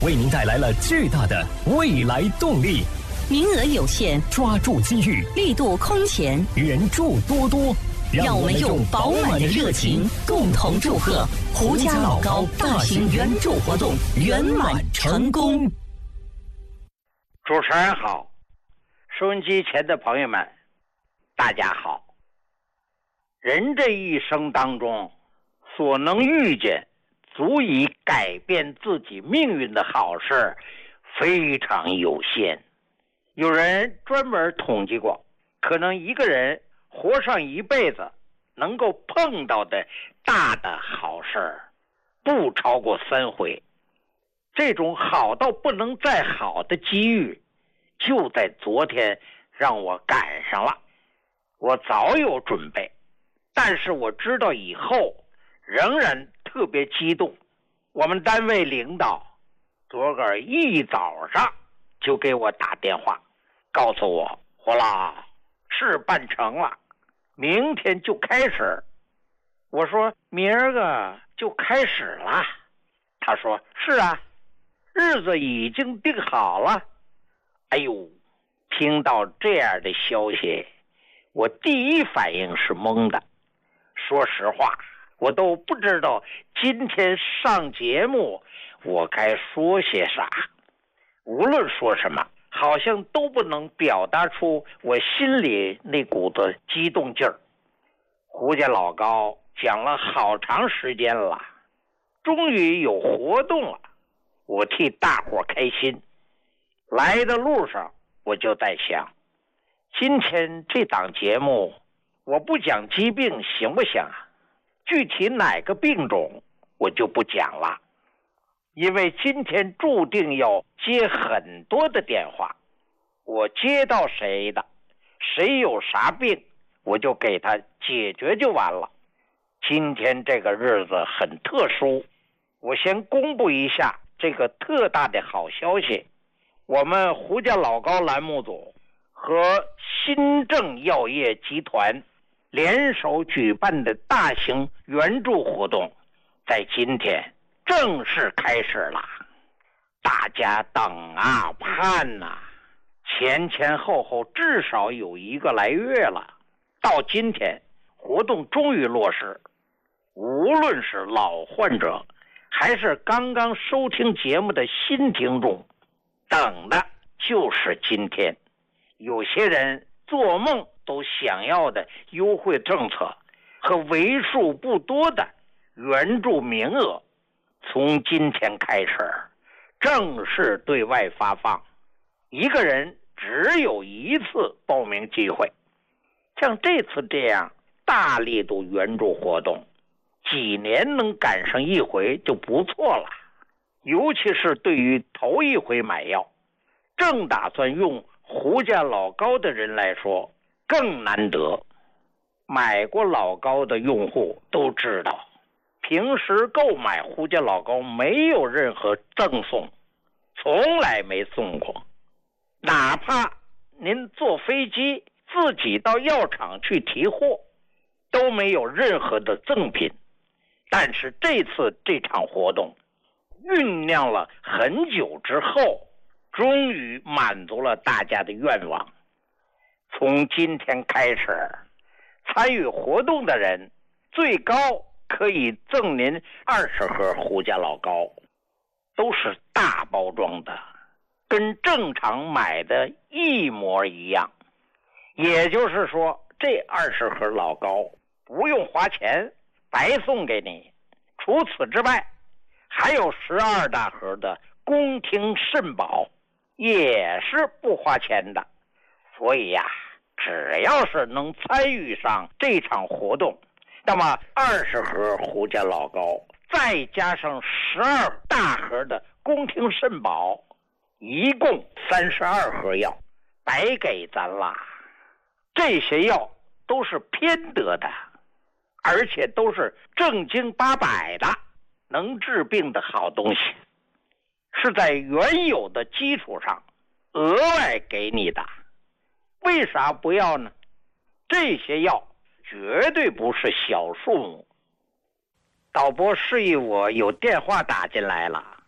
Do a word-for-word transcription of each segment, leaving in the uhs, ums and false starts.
为您带来了巨大的未来动力。 名额有限， 抓住机遇， 力度空前， 援助多多。 让我们用饱满的热情，共同祝贺胡家老高大型援助活动圆满成功。 主持人好，收音机前的朋友们，大家好。人这一生当中，所能遇见足以改变自己命运的好事非常有限。有人专门统计过，可能一个人活上一辈子能够碰到的大的好事不超过三回。这种好到不能再好的机遇就在昨天让我赶上了。我早有准备，但是我知道以后仍然特别激动。我们单位领导昨个一早上就给我打电话，告诉我胡老事办成了，明天就开始。我说明儿个就开始了。他说是啊，日子已经定好了。哎呦，听到这样的消息，我第一反应是懵的。说实话，我都不知道今天上节目我该说些啥。无论说什么，好像都不能表达出我心里那股子激动劲儿。胡家老高讲了好长时间了，终于有活动了，我替大伙开心。来的路上我就在想，今天这档节目我不讲疾病行不行啊？具体哪个病种我就不讲了，因为今天注定要接很多的电话。我接到谁的，谁有啥病，我就给他解决就完了。今天这个日子很特殊，我先公布一下这个特大的好消息。我们胡家老高栏目组和新政药业集团联手举办的大型援助活动在今天正式开始了。大家等啊盼啊，前前后后至少有一个来月了。到今天活动终于落实，无论是老患者还是刚刚收听节目的新听众，等的就是今天。有些人做梦都想要的优惠政策和为数不多的援助名额，从今天开始正式对外发放。一个人只有一次报名机会。像这次这样大力度援助活动，几年能赶上一回就不错了。尤其是对于头一回买药，正打算用胡家老高的人来说更难得。买过老高的用户都知道，平时购买胡家老高没有任何赠送，从来没送过。哪怕您坐飞机自己到药厂去提货，都没有任何的赠品。但是这次这场活动酝酿了很久之后，终于满足了大家的愿望。从今天开始，参与活动的人最高可以赠您二十盒胡家老高，都是大包装的，跟正常买的一模一样。也就是说，这二十盒老高不用花钱，白送给你。除此之外，还有十二大盒的宫廷肾宝，也是不花钱的。所以呀、啊，只要是能参与上这场活动，那么二十盒胡家老高再加上十二大盒的宫廷肾宝，一共三十二盒药，白给咱啦。这些药都是偏得的，而且都是正经八百的能治病的好东西，是在原有的基础上额外给你的。为啥不要呢？这些药绝对不是小数目。导播示意我有电话打进来了，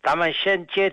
咱们先接